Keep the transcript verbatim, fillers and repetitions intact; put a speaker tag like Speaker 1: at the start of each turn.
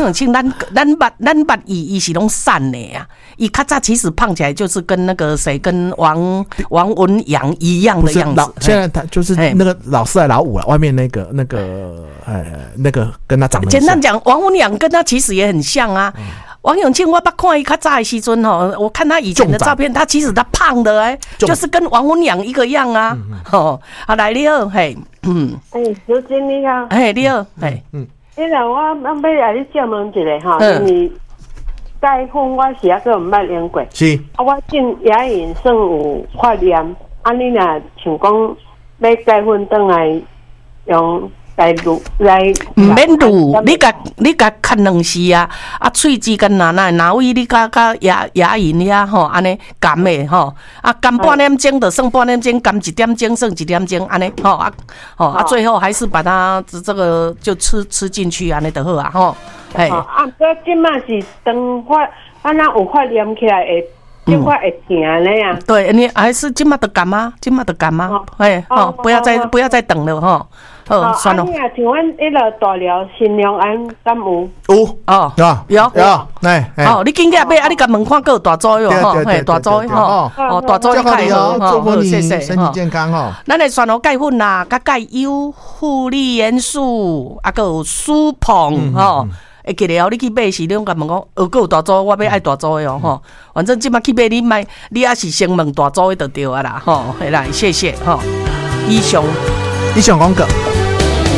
Speaker 1: 永庆，咱咱捌咱捌伊，伊是拢散的呀。伊较早其实胖起来就是跟那个谁，跟王王文洋一样的样子。
Speaker 2: 现在他就是那个老四还老五了，外面那个那个呃那个跟他长得很像。
Speaker 1: 简单讲，王文洋跟他其实也很像啊。嗯王永庆，我捌看伊较早的时阵吼，我看他以前的照片，他其实他胖的哎、欸，就是跟王文洋一个样啊。吼、嗯，啊来你好，嘿，嗯，
Speaker 3: 哎，小姐你好，
Speaker 1: 嘿你好，嘿，嗯，
Speaker 3: 迄个我我要来你借问一下哈，因为钙粉我是还个唔捌用过，
Speaker 2: 是，
Speaker 3: 啊我进牙龈算有发炎，啊你若像讲买钙粉转来用。来卤来，
Speaker 1: 唔免卤，你甲你甲看两时啊，啊喙之间哪哪哪位你甲甲牙牙龈遐吼，安尼甘的吼，啊甘半点钟就算半点钟，甘一点钟算一点钟，安尼吼啊吼啊，最后还是把它这个就吃吃进去安尼就好啊吼，
Speaker 3: 哎，啊，这即马是当发，啊那有发炎起来会。这块会疼的呀。
Speaker 1: 对，你还是今嘛的干吗？今嘛的干吗？哎，好，不要再不要再等了哈。哦，算了。
Speaker 3: 啊，你啊，像阮迄个大寮新良安敢有？
Speaker 2: 有
Speaker 1: 哦，
Speaker 2: 有有有，哎，
Speaker 1: 哦，你今日买啊，你甲门看个有大组哟，吼，嘿，大组吼，哦，大组你开好，
Speaker 2: 好，
Speaker 1: 谢谢，
Speaker 2: 身体健康吼。
Speaker 1: 咱来选好钙粉啦，甲钙优、负利元素，啊，个有舒膨吼。会记得哦，你去买时，你拢甲问讲，呃，还有大组，我要爱大组的哦，吼。反正即马去买，你买，你也是先问大组的就对啊啦，吼。好啦，谢谢吼。以上，
Speaker 2: 以上广告。